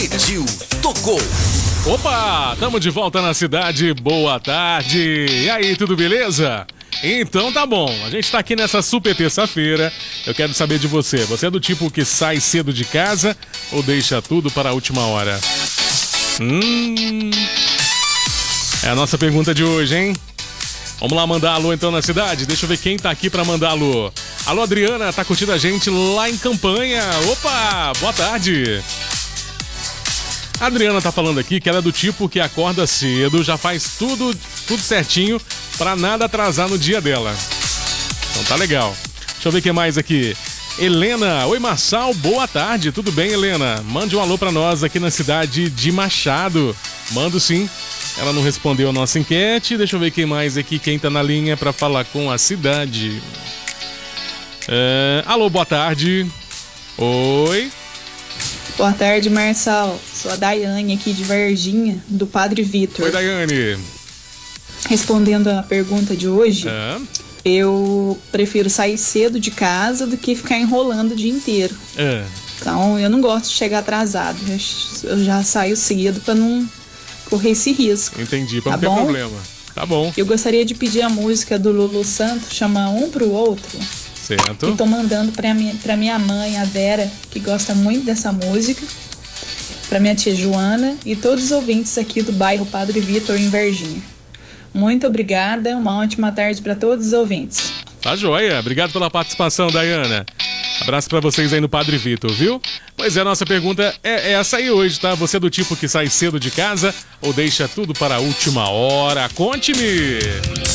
Pediu, tocou. Opa, tamo de volta na cidade, boa tarde. E aí, tudo beleza? Então tá bom, a gente tá aqui nessa super terça-feira. Eu quero saber de você. Você é do tipo que sai cedo de casa ou deixa tudo para a última hora? É a nossa pergunta de hoje, hein? Vamos lá mandar alô então na cidade? Deixa eu ver quem tá aqui pra mandar alô. Alô, Adriana, tá curtindo a gente lá em Campanha. Opa, boa tarde. A Adriana tá falando aqui que ela é do tipo que acorda cedo, já faz tudo certinho pra nada atrasar no dia dela. Então tá legal. Deixa eu ver o que mais aqui. Helena, oi Marçal, boa tarde, tudo bem, Helena? Mande um alô pra nós aqui na cidade de Machado. Mando sim. Ela não respondeu a nossa enquete. Deixa eu ver quem mais aqui, quem tá na linha pra falar com a cidade. Alô, boa tarde. Oi. Boa tarde, Marçal. Sou a Daiane aqui de Varginha, do Padre Vitor. Oi, Daiane. Respondendo a pergunta de hoje, eu prefiro sair cedo de casa do que ficar enrolando o dia inteiro. Então, eu não gosto de chegar atrasado. Eu já saio cedo pra não correr esse risco. Entendi, pra tá não ter bom? problema. Tá bom. Eu gostaria de pedir a música do Lulu Santos, chama Um Pro Outro. Certo. Que tô mandando pra minha mãe, a Vera, que gosta muito dessa música. Pra minha tia Joana e todos os ouvintes aqui do bairro Padre Vitor, em Varginha. Muito obrigada, uma ótima tarde pra todos os ouvintes. Tá joia, obrigado pela participação, Daiana. Abraço pra vocês aí no Padre Vitor, viu? Pois é, a nossa pergunta é essa aí hoje, tá? Você é do tipo que sai cedo de casa ou deixa tudo para a última hora? Conte-me!